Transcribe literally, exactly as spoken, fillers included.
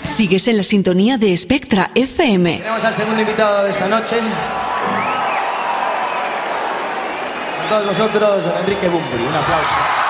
Sigues en la sintonía de Spectra F M. Tenemos al segundo invitado de esta noche. Con todos nosotros, don Enrique Bunbury. Un aplauso.